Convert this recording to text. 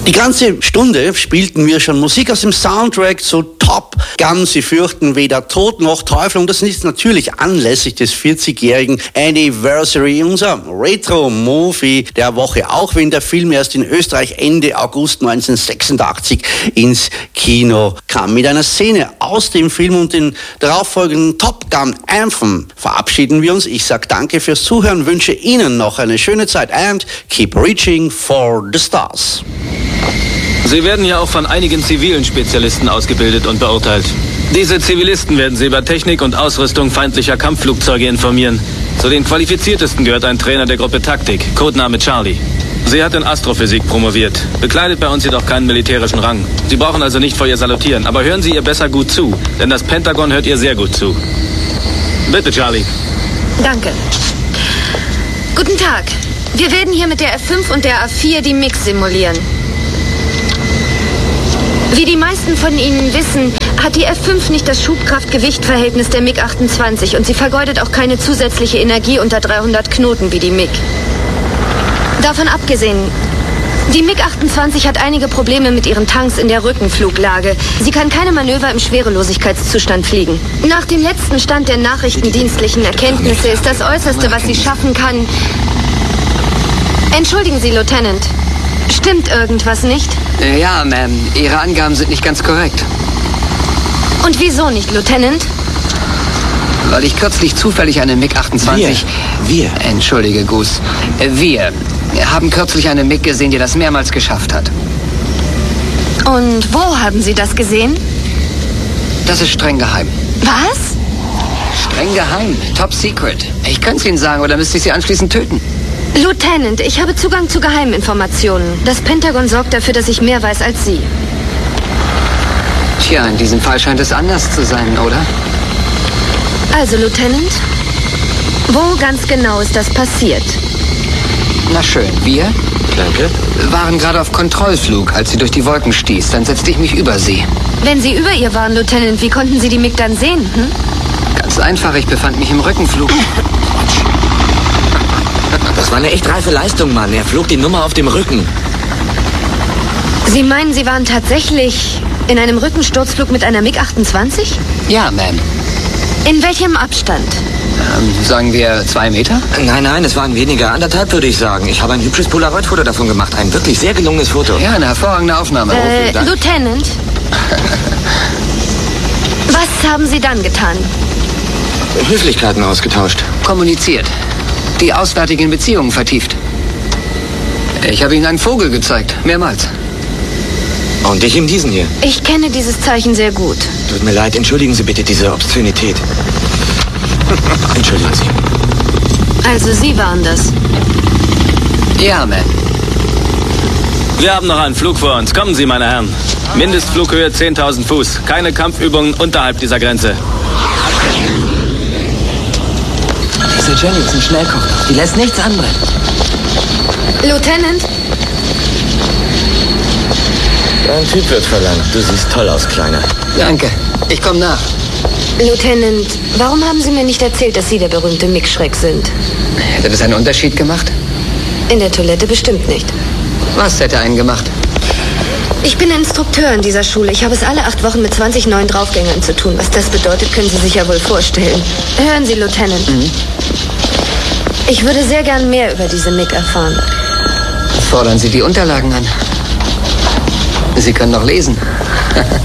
Die ganze Stunde spielten wir schon Musik aus dem Soundtrack zu Top Gun. Sie fürchten weder Tod noch Teufel. Und das ist natürlich anlässlich des 40-jährigen Anniversary, unser Retro-Movie der Woche. Auch wenn der Film erst in Österreich Ende August 1986 ins Kino kam. Mit einer Szene aus dem Film und den darauffolgenden Top Gun Anthem verabschieden wir uns. Ich sage danke fürs Zuhören, wünsche Ihnen noch eine schöne Zeit and keep reaching for the stars. Sie werden ja auch von einigen zivilen Spezialisten ausgebildet und beurteilt. Diese Zivilisten werden Sie über Technik und Ausrüstung feindlicher Kampfflugzeuge informieren. Zu den qualifiziertesten gehört ein Trainer der Gruppe Taktik, Codename Charlie. Sie hat in Astrophysik promoviert, bekleidet bei uns jedoch keinen militärischen Rang. Sie brauchen also nicht vor ihr salutieren, aber hören Sie ihr besser gut zu, denn das Pentagon hört ihr sehr gut zu. Bitte, Charlie. Danke. Guten Tag. Wir werden hier mit der F5 und der A4 die MiG simulieren. Wie die meisten von Ihnen wissen, hat die F5 nicht das Schubkraft-Gewicht-Verhältnis der MiG-28 und sie vergeudet auch keine zusätzliche Energie unter 300 Knoten wie die MiG. Davon abgesehen, die MiG-28 hat einige Probleme mit ihren Tanks in der Rückenfluglage. Sie kann keine Manöver im Schwerelosigkeitszustand fliegen. Nach dem letzten Stand der nachrichtendienstlichen Erkenntnisse ist das Äußerste, was sie schaffen kann... Entschuldigen Sie, Lieutenant. Stimmt irgendwas nicht? Ja, Ma'am. Ihre Angaben sind nicht ganz korrekt. Und wieso nicht, Lieutenant? Weil ich kürzlich zufällig eine MiG-28... Wir? Entschuldige, Goose. Wir haben kürzlich eine MiG gesehen, die das mehrmals geschafft hat. Und wo haben Sie das gesehen? Das ist streng geheim. Was? Streng geheim. Top secret. Ich könnte es Ihnen sagen, oder müsste ich Sie anschließend töten? Lieutenant, ich habe Zugang zu Geheiminformationen. Das Pentagon sorgt dafür, dass ich mehr weiß als Sie. Tja, in diesem Fall scheint es anders zu sein, oder? Also, Lieutenant, wo ganz genau ist das passiert? Na schön, wir Danke. waren gerade auf Kontrollflug, als sie durch die Wolken stieß. Dann setzte ich mich über sie. Wenn Sie über ihr waren, Lieutenant, wie konnten Sie die MiG dann sehen? Ganz einfach, ich befand mich im Rückenflug. Das war eine echt reife Leistung, Mann. Er flog die Nummer auf dem Rücken. Sie meinen, Sie waren tatsächlich in einem Rückensturzflug mit einer MiG-28? Ja, Ma'am. In welchem Abstand? Sagen wir 2 Meter? Nein, es waren weniger. 1,5 würde ich sagen. Ich habe ein hübsches Polaroid-Foto davon gemacht. Ein wirklich sehr gelungenes Foto. Ja, eine hervorragende Aufnahme. vielen Dank. Lieutenant. Was haben Sie dann getan? Höflichkeiten ausgetauscht. Kommuniziert. Die auswärtigen Beziehungen vertieft. Ich habe Ihnen einen Vogel gezeigt. Mehrmals. Und ich ihm diesen hier. Ich kenne dieses Zeichen sehr gut. Tut mir leid, entschuldigen Sie bitte diese Obszönität. Entschuldigen Sie. Also Sie waren das. Ja, Ma'am. Wir haben noch einen Flug vor uns. Kommen Sie, meine Herren. Mindestflughöhe 10.000 Fuß. Keine Kampfübungen unterhalb dieser Grenze. Diese Jenny ist ein Schnellkoch. Die lässt nichts anbrennen. Lieutenant? Dein Typ wird verlangt. Du siehst toll aus, Kleiner. Danke. Ich komme nach. Lieutenant, warum haben Sie mir nicht erzählt, dass Sie der berühmte Mick-Schreck sind? Hätte das einen Unterschied gemacht? In der Toilette bestimmt nicht. Was hätte einen gemacht? Ich bin Instrukteur in dieser Schule. Ich habe es alle 8 Wochen mit 20 neuen Draufgängern zu tun. Was das bedeutet, können Sie sich ja wohl vorstellen. Hören Sie, Lieutenant. Ich würde sehr gern mehr über diese MiG erfahren. Fordern Sie die Unterlagen an. Sie können noch lesen.